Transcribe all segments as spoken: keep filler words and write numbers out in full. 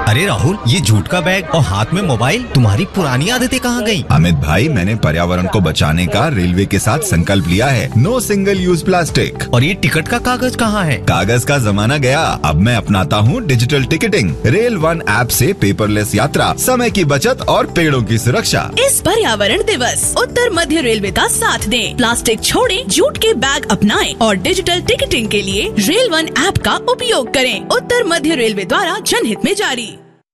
अरे राहुल, ये जूट का बैग और हाथ में मोबाइल, तुम्हारी पुरानी आदतें कहाँ गई? अमित भाई, मैंने पर्यावरण को बचाने का रेलवे के साथ संकल्प लिया है। No single use plastic. और ये टिकट का कागज कहाँ है? कागज का जमाना गया, अब मैं अपनाता हूँ digital ticketing. Rail one app से पेपरलेस यात्रा, समय की बचत और पेड़ों की सुरक्षा। इस पर्यावरण दिवस उत्तर मध्य रेलवे का साथ दें, प्लास्टिक छोड़ें, जूट के बैग अपनाएं और डिजिटल टिकटिंग के लिए रेल वन ऐप का उपयोग करें। उत्तर मध्य रेलवे द्वारा जनहित में जारी।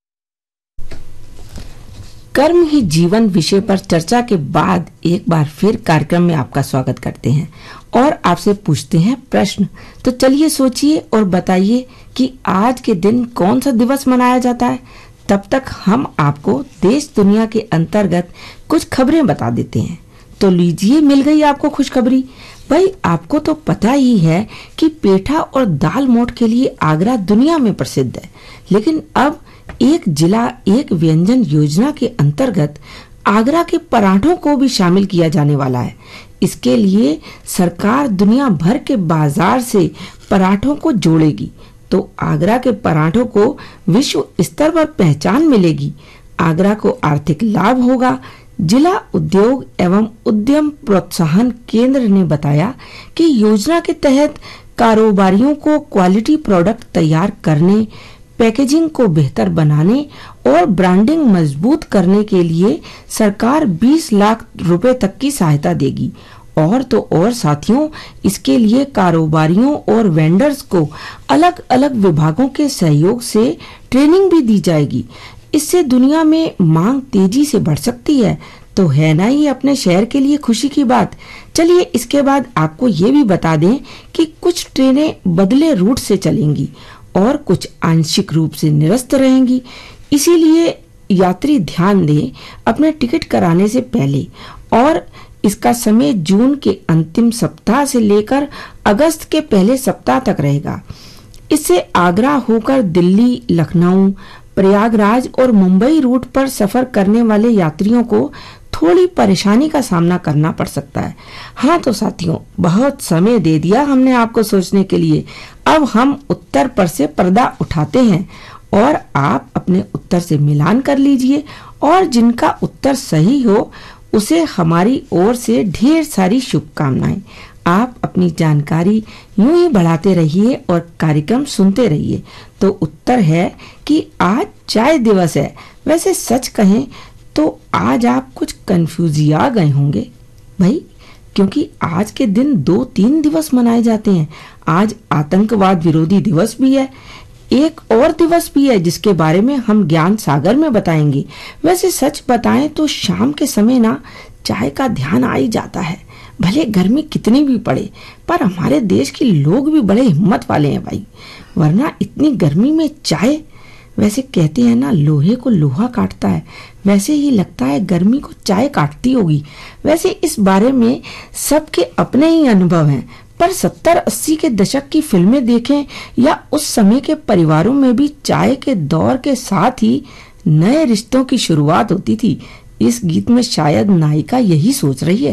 कर्म ही जीवन विषय पर चर्चा के बाद एक बार फिर कार्यक्रम में आपका स्वागत करते हैं और आपसे पूछते हैं प्रश्न। तो चलिए सोचिए और बताइए कि आज के दिन कौन सा दिवस मनाया जाता है। तब तक हम आपको देश दुनिया के अंतर्गत कुछ खबरें बता देते हैं। तो लीजिए, मिल गई आपको खुशखबरी। भाई, आपको तो पता ही है कि पेठा और दाल मोठ के लिए आगरा दुनिया में प्रसिद्ध है, लेकिन अब एक जिला एक व्यंजन योजना के अंतर्गत आगरा के पराठों को भी शामिल किया जाने वाला है। इसके लिए सरकार दुनिया भर के बाजार से पराठों को जोड़ेगी, तो आगरा के पराठों को विश्व स्तर पर पहचान मिलेगी। आगरा को आर्थिक लाभ होगा। जिला उद्योग एवं उद्यम प्रोत्साहन केंद्र ने बताया कि योजना के तहत कारोबारियों को क्वालिटी प्रोडक्ट तैयार करने, पैकेजिंग को बेहतर बनाने और ब्रांडिंग मजबूत करने के लिए सरकार बीस लाख रुपए तक की सहायता देगी। और तो और साथियों, इसके लिए कारोबारियों और वेंडर्स को अलग अलग विभागों के सहयोग से ट्रेनिंग भी दी जाएगी। इससे दुनिया में मांग तेजी से बढ़ सकती है। तो है ना ये अपने शहर के लिए खुशी की बात। चलिए, इसके बाद आपको ये भी बता दें कि कुछ ट्रेनें बदले रूट से चलेंगी और कुछ आंशिक रूप से निरस्त रहेंगी। इसीलिए यात्री ध्यान दें अपने टिकट कराने से पहले। और इसका समय जून के अंतिम सप्ताह से लेकर अगस्त के पहले सप्ताह तक रहेगा। इससे आगरा होकर दिल्ली, लखनऊ, प्रयागराज और मुंबई रूट पर सफर करने वाले यात्रियों को थोड़ी परेशानी का सामना करना पड़ सकता है। हाँ तो साथियों, बहुत समय दे दिया हमने आपको सोचने के लिए। अब हम उत्तर पर से पर्दा उठाते हैं और आप अपने उत्तर से मिलान कर लीजिए, और जिनका उत्तर सही हो उसे हमारी ओर से ढेर सारी शुभकामनाएं। आप अपनी जानकारी यूं ही बढ़ाते रहिए और कार्यक्रम सुनते रहिए। तो उत्तर है कि आज चाय दिवस है। वैसे सच कहें तो आज आप कुछ कंफ्यूजिया गए होंगे भाई, क्योंकि आज के दिन दो तीन दिवस मनाए जाते हैं। आज आतंकवाद विरोधी दिवस भी है। एक और दिवस भी है जिसके बारे में हम ज्ञान सागर में बताएंगे। वैसे सच बताएं तो शाम के समय ना चाय का ध्यान आ ही जाता है, भले गर्मी कितनी भी पड़े। पर हमारे देश के लोग भी बड़े हिम्मत वाले हैं भाई, वरना इतनी गर्मी में चाय। वैसे कहते हैं ना, लोहे को लोहा काटता है, वैसे ही लगता है गर्मी को चाय काटती होगी। वैसे इस बारे में सबके अपने ही अनुभव हैं, पर सत्तर अस्सी के दशक की फिल्में देखें या उस समय के परिवारों में भी चाय के दौर के साथ ही नए रिश्तों की शुरुआत होती थी। इस गीत में शायद नायिका यही सोच रही है।